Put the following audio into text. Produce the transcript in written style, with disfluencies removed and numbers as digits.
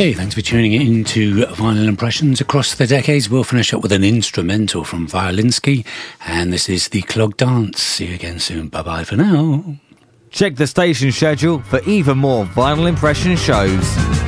Okay, thanks for tuning in to Vinyl Impressions across the decades. We'll finish up with an instrumental from Violinski, and this is The Clog Dance. See you again soon. Bye-bye for now. Check the station schedule for even more Vinyl Impression shows.